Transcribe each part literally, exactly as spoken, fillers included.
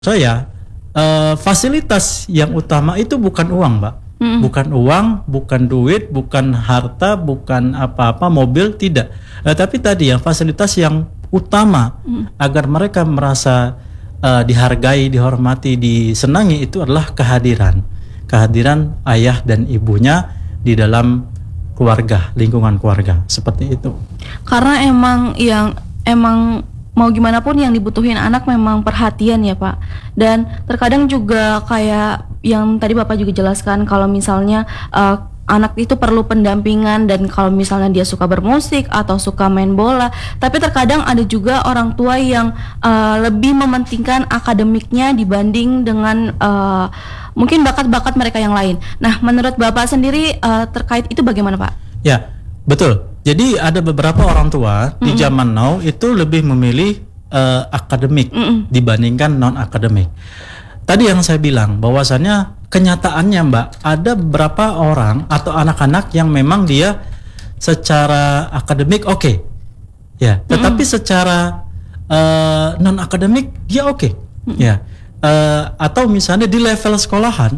Saya uh, fasilitas yang utama itu bukan uang, Mbak. Mm. Bukan uang, bukan duit, bukan harta, bukan apa-apa, mobil, tidak. Uh, tapi tadi yang fasilitas yang utama mm. agar mereka merasa uh, dihargai, dihormati, disenangi itu adalah kehadiran. Kehadiran ayah dan ibunya di dalam keluarga, lingkungan keluarga, seperti itu. Karena emang yang emang mau gimana pun yang dibutuhin anak memang perhatian ya Pak. Dan terkadang juga kayak yang tadi Bapak juga jelaskan kalau misalnya uh, anak itu perlu pendampingan dan kalau misalnya dia suka bermusik atau suka main bola. Tapi terkadang ada juga orang tua yang uh, lebih mementingkan akademiknya dibanding dengan uh, mungkin bakat-bakat mereka yang lain. Nah, menurut Bapak sendiri uh, terkait itu bagaimana Pak? Ya, betul. Jadi ada beberapa orang tua mm-mm. di zaman now itu lebih memilih uh, akademik mm-mm. dibandingkan non akademik. Tadi yang saya bilang bahwasannya kenyataannya Mbak, ada beberapa orang atau anak-anak yang memang dia secara akademik oke, okay. ya, tetapi mm-mm. secara uh, non akademik dia oke, okay. ya, uh, atau misalnya di level sekolahan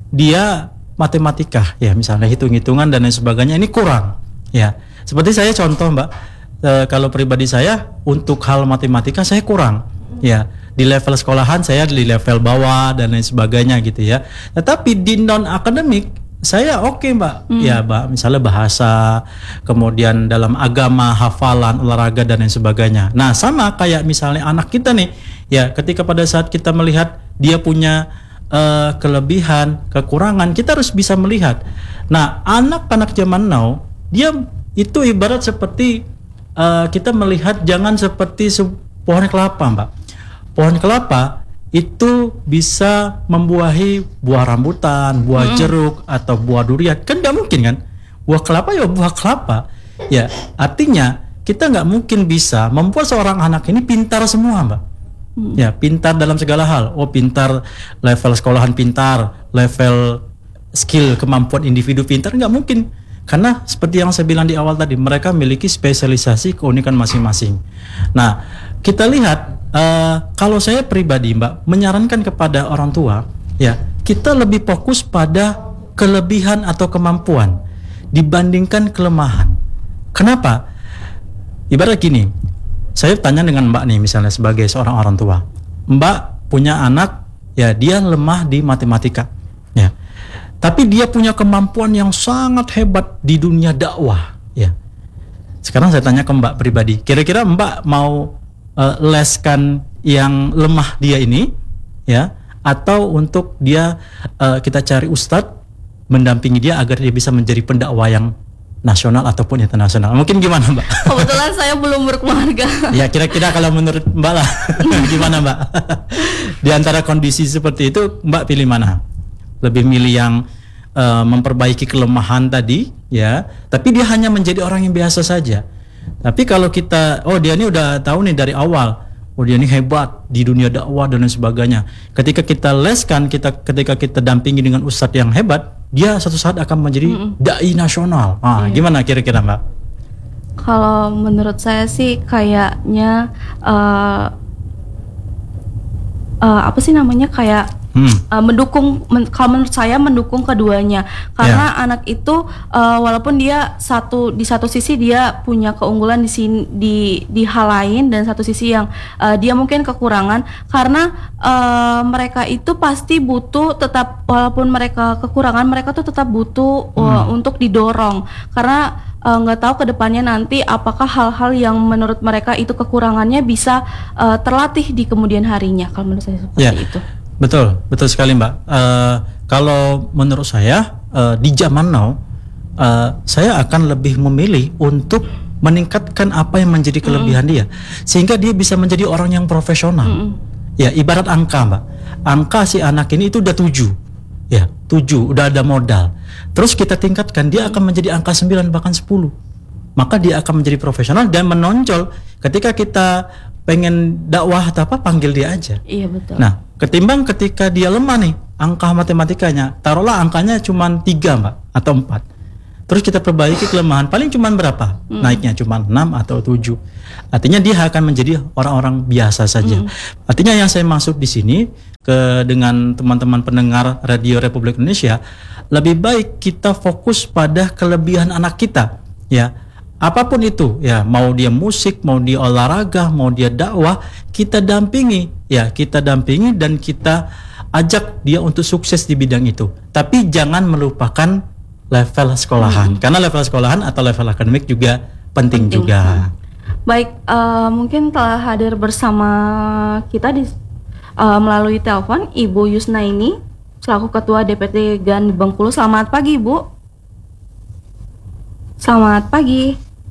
dia matematika, ya, misalnya hitung-hitungan dan lain sebagainya ini kurang, ya. Seperti saya contoh Mbak, e, kalau pribadi saya untuk hal matematika saya kurang, ya di level sekolahan saya di level bawah dan lain sebagainya gitu ya. Tetapi di non akademik saya oke okay, Mbak, hmm. ya Mbak, misalnya bahasa, kemudian dalam agama, hafalan, olahraga dan lain sebagainya. Nah sama kayak misalnya anak kita nih, ya ketika pada saat kita melihat dia punya e, kelebihan, kekurangan, kita harus bisa melihat. Nah anak-anak zaman now dia itu ibarat seperti uh, kita melihat jangan seperti se- pohon kelapa Mbak. Pohon kelapa itu bisa membuahi buah rambutan, buah hmm. jeruk atau buah durian. Kan nggak mungkin kan? Buah kelapa ya buah kelapa. Ya artinya kita nggak mungkin bisa membuat seorang anak ini pintar semua Mbak. Hmm. Ya pintar dalam segala hal. Oh pintar level sekolahan pintar, level skill kemampuan individu pintar, nggak mungkin. Karena seperti yang saya bilang di awal tadi, mereka memiliki spesialisasi keunikan masing-masing. Nah, kita lihat uh, kalau saya pribadi, Mbak, menyarankan kepada orang tua, ya kita lebih fokus pada kelebihan atau kemampuan dibandingkan kelemahan. Kenapa? Ibarat gini, saya tanya dengan Mbak nih, misalnya sebagai seorang orang tua, Mbak punya anak, ya dia lemah di matematika, ya. Tapi dia punya kemampuan yang sangat hebat di dunia dakwah, ya. Sekarang saya tanya ke Mbak pribadi, kira-kira Mbak mau uh, leskan yang lemah dia ini, ya, atau untuk dia uh, kita cari ustadz mendampingi dia agar dia bisa menjadi pendakwah yang nasional ataupun internasional. Mungkin gimana Mbak? Kebetulan saya belum berkeluarga. Ya kira-kira kalau menurut Mbak lah, gimana Mbak? Di antara kondisi seperti itu, Mbak pilih mana? Lebih milih yang uh, memperbaiki kelemahan tadi, ya, tapi dia hanya menjadi orang yang biasa saja. Tapi kalau kita, oh dia ini udah tahu nih dari awal, oh dia ini hebat di dunia dakwah dan lain sebagainya. Ketika kita leskan, kita ketika kita dampingi dengan ustadz yang hebat, dia suatu saat akan menjadi mm-mm. dai nasional. Ah, iya. Gimana kira-kira Mbak? Kalau menurut saya sih kayaknya uh, uh, apa sih namanya kayak Hmm. Uh, mendukung, men, kalau menurut saya mendukung keduanya karena yeah. anak itu uh, walaupun dia satu di satu sisi dia punya keunggulan di sini di di hal lain dan satu sisi yang uh, dia mungkin kekurangan karena uh, mereka itu pasti butuh tetap walaupun mereka kekurangan mereka tuh tetap butuh uh, hmm. untuk didorong karena nggak uh, tahu kedepannya nanti apakah hal-hal yang menurut mereka itu kekurangannya bisa uh, terlatih di kemudian harinya kalau menurut saya seperti yeah. itu. Betul, betul sekali Mbak. Uh, kalau menurut saya uh, di zaman now, uh, saya akan lebih memilih untuk meningkatkan apa yang menjadi kelebihan mm. dia, sehingga dia bisa menjadi orang yang profesional. Mm. Ya, ibarat angka Mbak. Angka si anak ini itu udah tujuh, ya tujuh, udah ada modal. Terus kita tingkatkan, dia akan menjadi angka sembilan bahkan sepuluh. Maka dia akan menjadi profesional dan menonjol ketika kita pengen dakwah atau apa, panggil dia aja. Iya betul. Nah, ketimbang ketika dia lemah nih, angka matematikanya, taruhlah angkanya cuma tiga Mbak, atau empat. terus kita perbaiki kelemahan, paling cuma berapa? Hmm. Naiknya cuma enam atau tujuh. Artinya dia akan menjadi orang-orang biasa saja. Hmm. Artinya yang saya maksud di sini ke dengan teman-teman pendengar Radio Republik Indonesia, lebih baik kita fokus pada kelebihan anak kita, ya. Apapun itu, ya, mau dia musik, mau dia olahraga, mau dia dakwah, kita dampingi, ya, kita dampingi dan kita ajak dia untuk sukses di bidang itu. Tapi jangan melupakan level sekolahan, hmm. karena level sekolahan atau level akademik juga penting, penting. juga. Baik, uh, mungkin telah hadir bersama kita di uh, melalui telepon Ibu Yusnaini selaku Ketua D P D G A N Bengkulu. Selamat pagi, Ibu. Selamat pagi.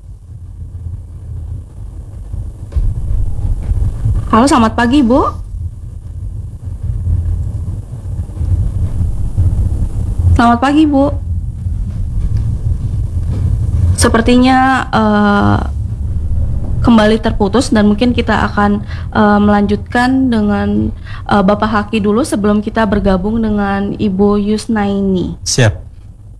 Halo, selamat pagi, Bu. Selamat pagi, Bu. Sepertinya uh, kembali terputus dan mungkin kita akan uh, melanjutkan dengan uh, Bapak Haki dulu sebelum kita bergabung dengan Ibu Yusnaini. Siap.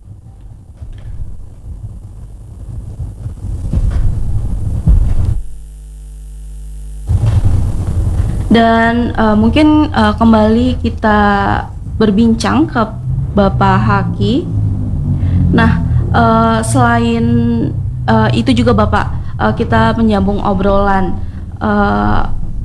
Dan uh, mungkin uh, kembali kita berbincang ke Bapak Haki. Nah, uh, selain uh, itu juga Bapak, uh, kita menyambung obrolan. Uh,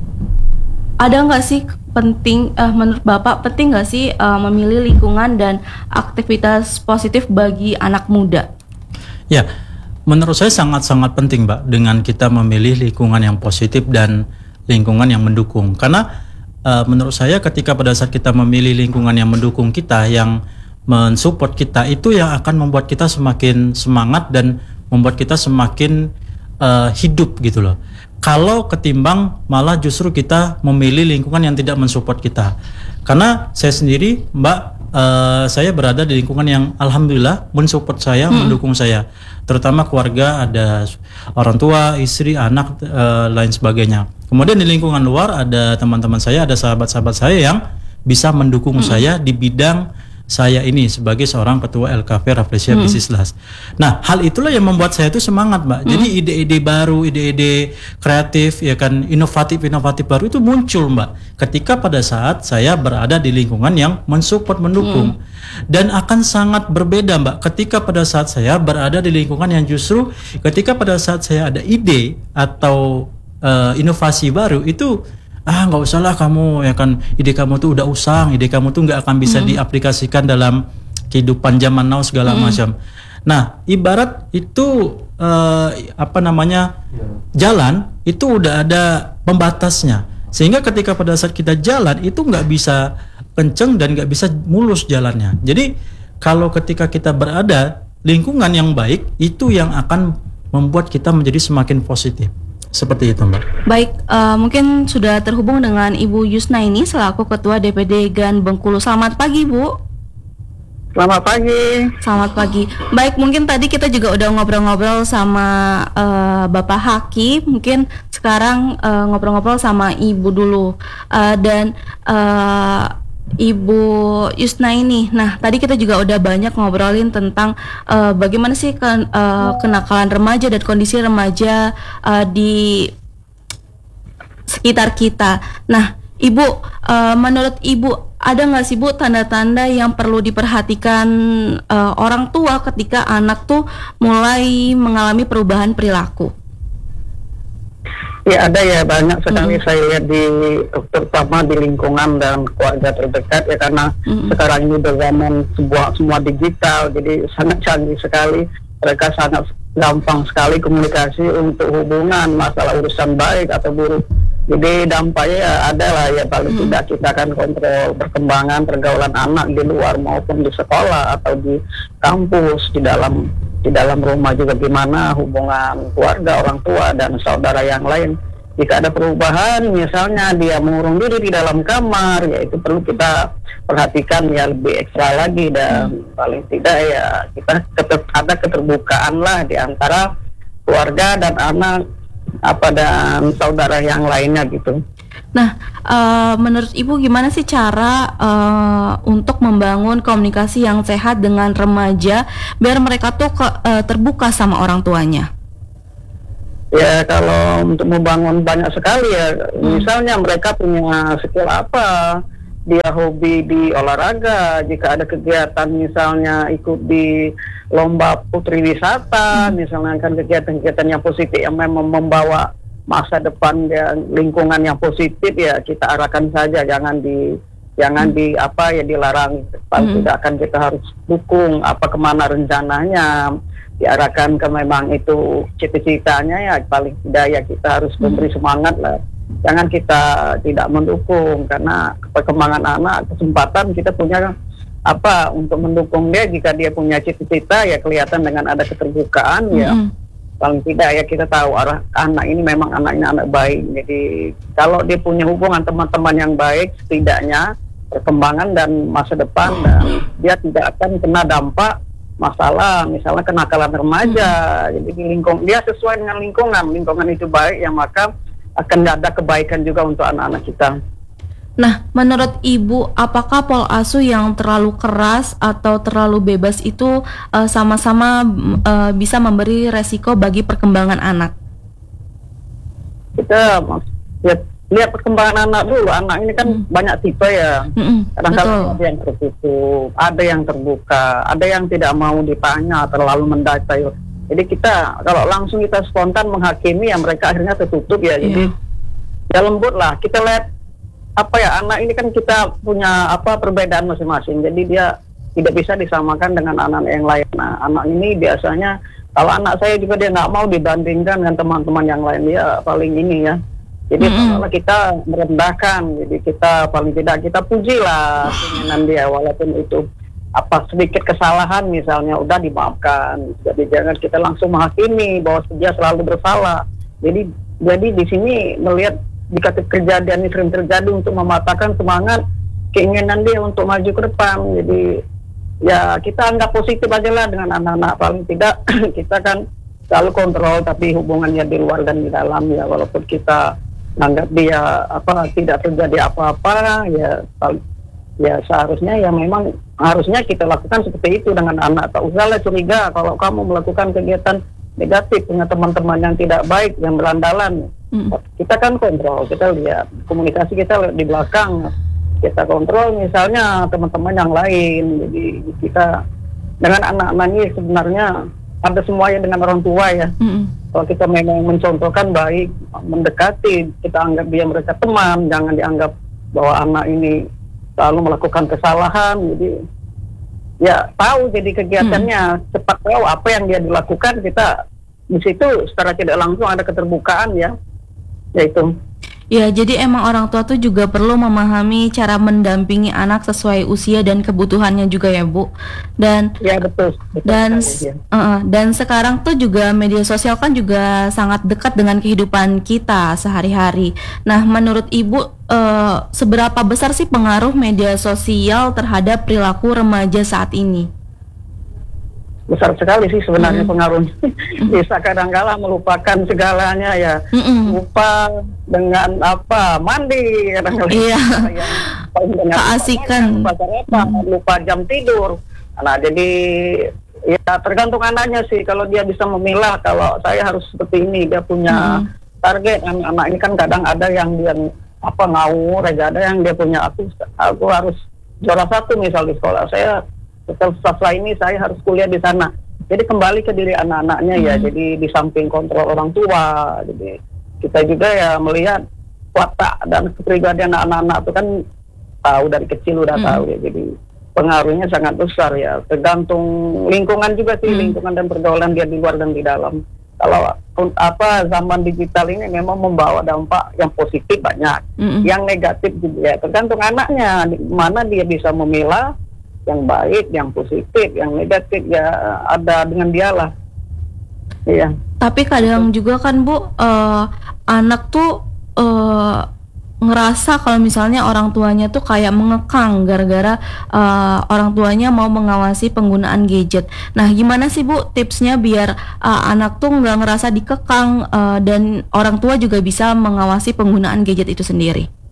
ada nggak sih penting, uh, menurut Bapak penting nggak sih uh, memilih lingkungan dan aktivitas positif bagi anak muda? Ya, menurut saya sangat-sangat penting, Mbak, dengan kita memilih lingkungan yang positif dan lingkungan yang mendukung. Karena uh, menurut saya ketika pada saat kita memilih lingkungan yang mendukung kita, yang mensupport kita, itu yang akan membuat kita semakin semangat dan membuat kita semakin uh, hidup gitu loh. Kalau ketimbang malah justru kita memilih lingkungan yang tidak mensupport kita. Karena saya sendiri, Mbak, uh, saya berada di lingkungan yang alhamdulillah mensupport saya, hmm. mendukung saya. Terutama keluarga, ada orang tua, istri, anak, uh, lain sebagainya. Kemudian di lingkungan luar ada teman-teman saya, ada sahabat-sahabat saya yang bisa mendukung hmm. saya di bidang saya ini sebagai seorang ketua L K V Rafflesia hmm. Bisislas. Nah, hal itulah yang membuat saya itu semangat, Mbak. Hmm. Jadi ide-ide baru, ide-ide kreatif, ya kan, inovatif-inovatif baru itu muncul, Mbak, ketika pada saat saya berada di lingkungan yang mensupport, mendukung. Hmm. Dan akan sangat berbeda, Mbak, ketika pada saat saya berada di lingkungan yang justru ketika pada saat saya ada ide atau uh, inovasi baru itu, ah nggak usah lah kamu, ya kan, ide kamu tuh udah usang, ide kamu tuh nggak akan bisa mm. diaplikasikan dalam kehidupan zaman now segala mm. macam. Nah, ibarat itu uh, apa namanya jalan itu udah ada pembatasnya, sehingga ketika pada saat kita jalan itu nggak bisa kenceng dan nggak bisa mulus jalannya. Jadi kalau ketika kita berada lingkungan yang baik, itu yang akan membuat kita menjadi semakin positif. Seperti itu, Mbak. Baik, uh, mungkin sudah terhubung dengan Ibu Yusnaini selaku Ketua D P D G A N Bengkulu. Selamat pagi, Bu. Selamat pagi. Selamat pagi. Baik, mungkin tadi kita juga udah ngobrol-ngobrol sama uh, Bapak Haki. Mungkin sekarang uh, ngobrol-ngobrol sama Ibu dulu. Uh, dan uh, Ibu Yusnaini. Nah, tadi kita juga udah banyak ngobrolin tentang uh, bagaimana sih ke, uh, kenakalan remaja dan kondisi remaja uh, di sekitar kita. Nah, Ibu, uh, menurut Ibu ada nggak sih, Bu, tanda-tanda yang perlu diperhatikan uh, orang tua ketika anak tuh mulai mengalami perubahan perilaku? Ya, ada ya, banyak sekali mm-hmm. saya lihat di, terutama di lingkungan dan keluarga terdekat ya, karena mm-hmm. sekarang ini udah zaman sebuah semua digital, jadi sangat canggih sekali. Mereka sangat gampang sekali komunikasi untuk hubungan, masalah urusan baik atau buruk. Jadi dampaknya ya ada lah ya, paling mm-hmm. tidak kita akan kontrol perkembangan pergaulan anak di luar maupun di sekolah atau di kampus, di dalam di dalam rumah juga gimana hubungan keluarga, orang tua dan saudara yang lain. Jika ada perubahan, misalnya dia mengurung diri di dalam kamar, ya itu perlu kita perhatikan ya lebih ekstra lagi, dan hmm. paling tidak ya kita keter- ada keterbukaan lah di antara keluarga dan anak apa dan saudara yang lainnya gitu. Nah, uh, menurut Ibu gimana sih cara uh, untuk membangun komunikasi yang sehat dengan remaja biar mereka tuh ke, uh, terbuka sama orang tuanya? Ya kalau untuk membangun banyak sekali ya, hmm. misalnya mereka punya skill apa, dia hobi di olahraga, jika ada kegiatan misalnya ikut di lomba putri wisata, hmm. misalnya kan kegiatan-kegiatan yang positif yang memang membawa masa depan dan lingkungan yang positif, ya kita arahkan saja, jangan di jangan hmm. di apa ya dilarang, paling hmm. tidak akan kita harus dukung apa kemana rencananya, diarahkan ke memang itu cita-citanya, ya paling tidak ya kita harus hmm. memberi semangat lah, jangan kita tidak mendukung, karena perkembangan anak kesempatan kita punya apa untuk mendukung dia jika dia punya cita-cita, ya kelihatan dengan ada keterbukaan hmm. ya. Paling tidak ya kita tahu arah anak ini memang anaknya anak baik. Jadi kalau dia punya hubungan teman-teman yang baik, setidaknya perkembangan dan masa depan, dan dia tidak akan kena dampak masalah misalnya kenakalan remaja. Hmm. Jadi lingkung dia sesuai dengan lingkungan, lingkungan itu baik, ya maka akan ada kebaikan juga untuk anak-anak kita. Nah, menurut Ibu, apakah pola asuh yang terlalu keras atau terlalu bebas itu uh, sama-sama uh, bisa memberi resiko bagi perkembangan anak? Kita lihat, lihat perkembangan anak dulu. Anak ini kan hmm. banyak tipe ya. Hmm, kadang-kadang ada yang tertutup, ada yang terbuka, ada yang tidak mau ditanya, terlalu mendata. Jadi kita kalau langsung kita spontan menghakimi, ya mereka akhirnya tertutup ya. Jadi yeah. ya lembut lah. Kita lihat apa ya, anak ini kan kita punya apa perbedaan masing-masing, jadi dia tidak bisa disamakan dengan anak yang lain. Nah, anak ini biasanya kalau anak saya juga dia nggak mau dibandingkan dengan teman-teman yang lain, dia paling ini ya. Jadi mm-hmm. kalau kita merendahkan, jadi kita paling tidak kita puji lah keinginan dia, walaupun itu apa sedikit kesalahan misalnya udah dimaafkan. Jadi jangan kita langsung menghakimi bahwa dia selalu bersalah. Jadi jadi di sini melihat jika kejadian ini sering terjadi untuk mematahkan semangat keinginan dia untuk maju ke depan. Jadi ya kita anggap positif aja lah dengan anak-anak, paling tidak kita kan selalu kontrol, tapi hubungannya di luar dan di dalam ya, walaupun kita anggap dia apa tidak terjadi apa-apa ya, ya seharusnya ya memang harusnya kita lakukan seperti itu dengan anak. Tak usahlah curiga kalau kamu melakukan kegiatan negatif dengan teman-teman yang tidak baik, yang berandalan. Hmm. Kita kan kontrol, kita lihat komunikasi kita lihat di belakang, kita kontrol misalnya teman-teman yang lain. Jadi kita dengan anak-anak ini sebenarnya ada semuanya dengan orang tua ya. Hmm. Kalau kita memang mencontohkan baik, mendekati, kita anggap dia mereka teman, jangan dianggap bahwa anak ini selalu melakukan kesalahan. Jadi ya tahu, jadi kegiatannya hmm. cepat tahu apa yang dia dilakukan, kita di situ secara tidak langsung ada keterbukaan ya. Yaitu ya, jadi emang orang tua tuh juga perlu memahami cara mendampingi anak sesuai usia dan kebutuhannya juga ya Bu. Dan ya betul, betul dan sekali, ya. uh, dan sekarang tuh juga media sosial kan juga sangat dekat dengan kehidupan kita sehari-hari. Nah, menurut Ibu uh, seberapa besar sih pengaruh media sosial terhadap perilaku remaja saat ini? Besar sekali sih sebenarnya mm. pengaruhnya. Bisa kadang-kala melupakan segalanya ya. Mm-mm. Lupa dengan apa mandi kadang-kala. Iya. Keasikan. Lupa apa, mm. lupa jam tidur. Nah jadi ya tergantung anaknya sih. Kalau dia bisa memilah, kalau saya harus seperti ini, dia punya mm. target. Anak-anak ini kan kadang ada yang dia apa ngawur, ada yang dia punya aku aku harus juara satu misal di sekolah saya. Setelah ini saya harus kuliah di sana. Jadi kembali ke diri anak-anaknya hmm. ya. Jadi di samping kontrol orang tua, jadi kita juga ya melihat watak dan kepribadian anak-anak itu kan tahu dari kecil udah hmm. tahu ya. Jadi pengaruhnya sangat besar ya. Tergantung lingkungan juga sih, hmm. lingkungan dan pergaulan dia di luar dan di dalam. Kalau apa zaman digital ini memang membawa dampak yang positif banyak, hmm. yang negatif juga ya. Tergantung anaknya di mana dia bisa memilah yang baik, yang positif, yang negatif ya ada dengan dia lah. Iya. Tapi kadang juga kan Bu, uh, anak tuh uh, ngerasa kalau misalnya orang tuanya tuh kayak mengekang gara-gara uh, orang tuanya mau mengawasi penggunaan gadget. Nah, gimana sih Bu tipsnya biar uh, anak tuh nggak ngerasa dikekang uh, dan orang tua juga bisa mengawasi penggunaan gadget itu sendiri?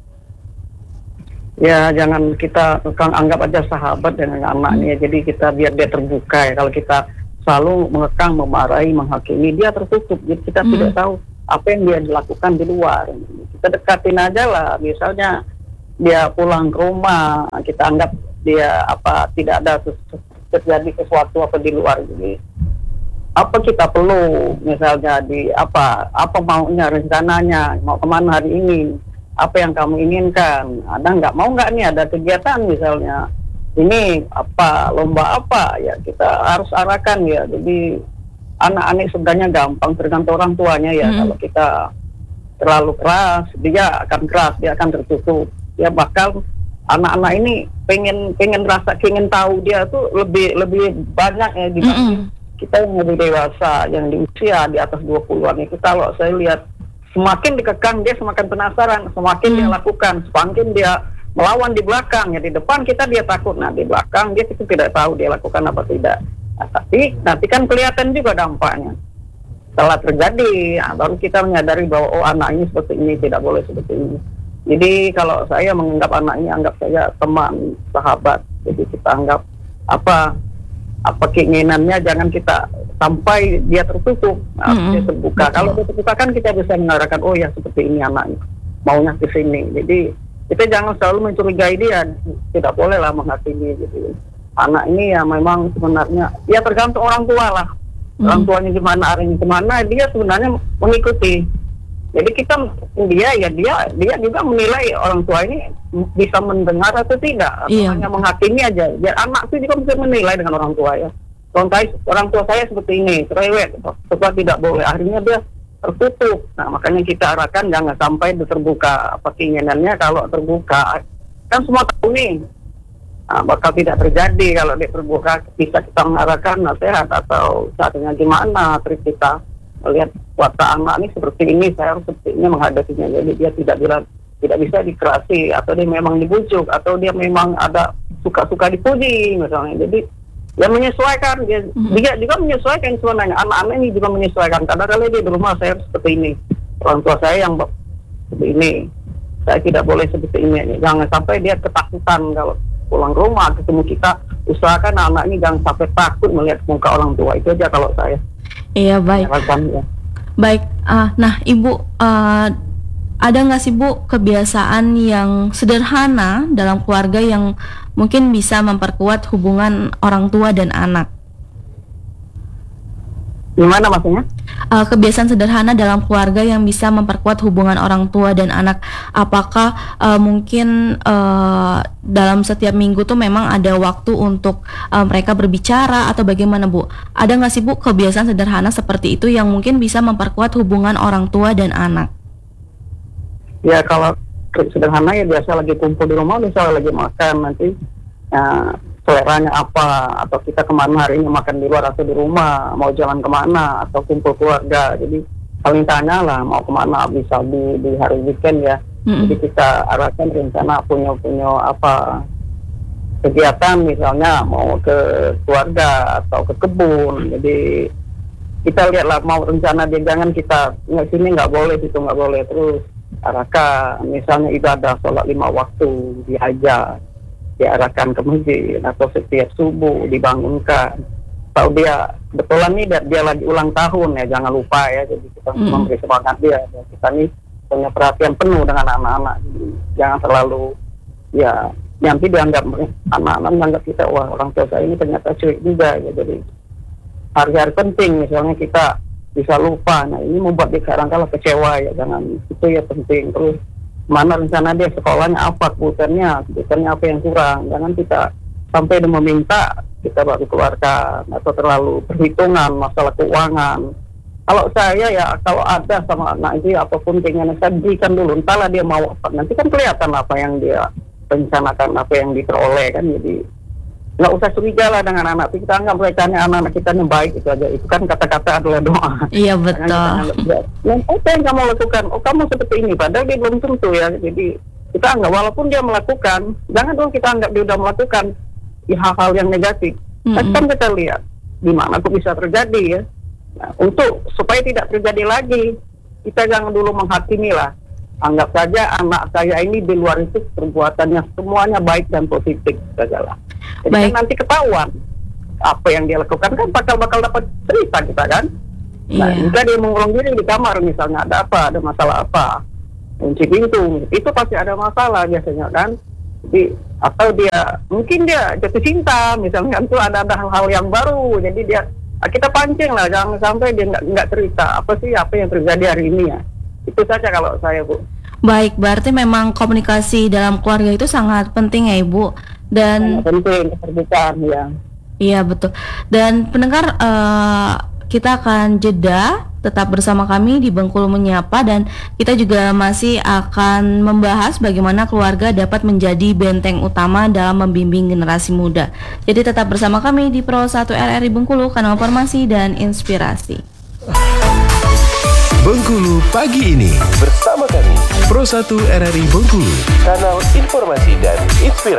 Ya jangan kita kan anggap aja sahabat dengan anaknya. Hmm. Jadi kita biar dia terbuka ya. Kalau kita selalu mengekang, memarahi, menghakimi, dia tertutup. Jadi kita hmm. tidak tahu apa yang dia dilakukan di luar. Kita dekatin aja lah. Misalnya dia pulang ke rumah, kita anggap dia apa tidak ada terjadi sesuatu apa di luar. Jadi apa kita perlu misalnya di apa apa maunya, rencananya mau kemana hari ini, apa yang kamu inginkan, ada nggak, mau nggak nih ada kegiatan misalnya ini apa lomba apa ya, kita harus arahkan ya. Jadi anak-anak sebenarnya gampang tergantung orang tuanya ya. Hmm. Kalau kita terlalu keras dia akan keras, dia akan tertutup, dia bakal anak-anak ini pengen pengen rasa pengen tahu dia tuh lebih lebih banyak ya dibanding hmm. kita yang lebih dewasa yang di usia di atas dua puluhan itu. Kalau saya lihat semakin dikekang dia semakin penasaran, semakin hmm. dia lakukan, semakin dia melawan di belakang. Ya di depan kita dia takut, nah di belakang dia itu tidak tahu dia lakukan apa tidak. Nah, tapi nanti kan kelihatan juga dampaknya setelah terjadi. Nah, baru kita menyadari bahwa oh anak ini seperti ini, tidak boleh seperti ini. Jadi kalau saya menganggap anak ini, anggap saya teman, sahabat. Jadi kita anggap apa apa keinginannya jangan kita sampai dia tertutup, nah, mm-hmm. dia terbuka. Betul. Kalau dia terbuka kan kita bisa mengarahkan oh ya seperti ini anaknya maunya ke sini. Jadi kita jangan selalu mencurigai dia, tidak boleh lah menghakimi gitu. Anak ini ya memang sebenarnya ya tergantung orang tua lah, mm-hmm. orang tuanya gimana, arahnya kemana, dia sebenarnya mengikuti. Jadi kita dia ya dia dia juga menilai orang tua ini bisa mendengar atau tidak, atau iya. hanya menghakimi aja. Biar anak itu juga bisa menilai dengan orang tua ya. Contohnya orang tua saya seperti ini, cerewet, setelah tidak boleh, akhirnya dia tertutup. Nah makanya kita arahkan jangan sampai terbuka apa keinginannya. Kalau terbuka kan semua tahu nih, nah, bakal tidak terjadi. Kalau dia terbuka bisa kita mengarahkan nasihat atau saatnya gimana, terus kita melihat watak anak ini seperti ini, saya harus seperti ini menghadapinya. Jadi dia tidak bilang tidak bisa dikerasi, atau dia memang dibujuk, atau dia memang ada suka-suka dipuji misalnya. Jadi dia menyesuaikan, dia, mm-hmm. dia juga menyesuaikan sebenarnya. Anak-anak ini juga menyesuaikan. Kadang-kadang dia di rumah saya harus seperti ini, orang tua saya yang seperti ini, saya tidak boleh seperti ini. Jangan sampai dia ketakutan kalau pulang ke rumah ketemu kita. Usahakan anak ini jangan sampai takut melihat muka orang tua. Itu aja kalau saya. Iya baik. Ya. Baik. Uh, nah Ibu, uh, ada nggak sih Bu kebiasaan yang sederhana dalam keluarga yang mungkin bisa memperkuat hubungan orang tua dan anak? Gimana maksudnya? Uh, kebiasaan sederhana dalam keluarga yang bisa memperkuat hubungan orang tua dan anak. Apakah uh, mungkin uh, dalam setiap minggu tuh memang ada waktu untuk uh, mereka berbicara atau bagaimana Bu? Ada nggak sih Bu kebiasaan sederhana seperti itu yang mungkin bisa memperkuat hubungan orang tua dan anak? Ya kalau sederhana ya biasa lagi kumpul di rumah, misalnya lagi makan nanti ya, seleranya apa, atau kita kemana hari ini makan di luar atau di rumah, mau jalan kemana atau kumpul keluarga. Jadi saling tanya lah mau kemana, bisa di, di hari weekend ya. Mm-hmm. Jadi kita arahkan rencana punya punya apa kegiatan, misalnya mau ke keluarga atau ke kebun. Jadi kita lihatlah mau rencana dia, jangan kita nggak sini nggak boleh, situ nggak boleh. Terus arahkan misalnya ibadah sholat lima waktu diajar, diarahkan ke masjid, atau setiap subuh dibangunkan. Atau dia betulan nih dia, dia lagi ulang tahun ya, jangan lupa ya. Jadi kita mm. memberi semangat dia. Ya, kita nih punya perhatian penuh dengan anak-anak. Jadi, jangan terlalu ya nanti dianggap anak-anak menganggap kita wah orang tua saya ini ternyata cuek juga ya. Jadi hari-hari penting misalnya kita bisa lupa. Nah ini membuat dia kadang-kadang kecewa ya. Jangan, itu ya penting. Terus mana rencana dia sekolahnya apa, kebutuhannya, kebutuhannya apa yang kurang. Jangan kita sampai dia meminta kita baru keluarkan, atau terlalu perhitungan masalah keuangan. Kalau saya ya kalau ada sama anak itu apapun keinginan saya berikan dulu, entahlah dia mau apa. Nanti kan kelihatan apa yang dia rencanakan, apa yang diperoleh kan. Jadi nggak usah curiga lah dengan anak itu. Kita anggap mereka anak-anak kita yang baik, itu aja. Itu kan kata-kata adalah doa. Iya betul. Yang apa yang kamu lakukan? Oh kamu seperti ini, padahal dia belum tentu ya. Jadi kita anggap walaupun dia melakukan, jangan dong kita anggap dia sudah melakukan ya, hal-hal yang negatif. Mm-hmm. Tapi kan kita lihat di mana itu bisa terjadi ya. Nah, untuk supaya tidak terjadi lagi, kita jangan dulu menghakimi lah. anggap saja anak saya ini di luar itu perbuatannya semuanya baik dan positif segala. Jadi Baik. kan nanti ketahuan apa yang dia lakukan, kan bakal bakal dapat cerita kita kan. Nah, Iya. jika dia mengurung diri di kamar misalnya, ada apa, ada masalah apa, kunci pintu, itu pasti ada masalah biasanya kan. Jadi atau dia mungkin dia jatuh cinta misalnya, itu ada ada hal-hal yang baru, jadi dia kita pancing lah, jangan sampai dia nggak nggak cerita apa sih apa yang terjadi hari ini ya. Itu saja kalau saya, Bu. Baik, berarti memang komunikasi dalam keluarga itu sangat penting ya Ibu. Dan Sangat penting keterbukaan ya. iya betul. Dan pendengar, eh, kita akan jeda, tetap bersama kami di Bengkulu Menyapa, dan kita juga masih akan membahas bagaimana keluarga dapat menjadi benteng utama dalam membimbing generasi muda. Jadi tetap bersama kami di Pro satu R R I Bengkulu, kanal informasi dan inspirasi. Bengkulu pagi ini Bersama kami Pro satu R R I Bengkulu, kanal informasi dan inspirasi.